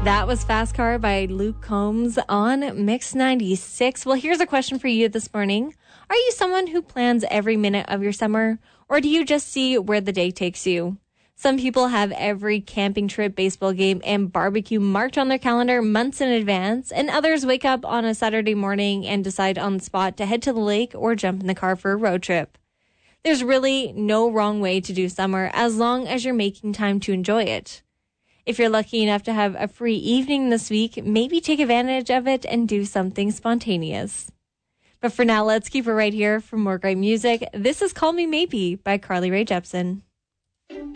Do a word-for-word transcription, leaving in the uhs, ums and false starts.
That was Fast Car by Luke Combs on Mix ninety-six. Well, here's a question for you this morning. Are you someone who plans every minute of your summer, or do you just see where the day takes you? Some people have every camping trip, baseball game, and barbecue marked on their calendar months in advance, and others wake up on a Saturday morning and decide on the spot to head to the lake or jump in the car for a road trip. There's really no wrong way to do summer as long as you're making time to enjoy it. If you're lucky enough to have a free evening this week, maybe take advantage of it and do something spontaneous. But for now, let's keep it right here for more great music. This is Call Me Maybe by Carly Rae Jepsen.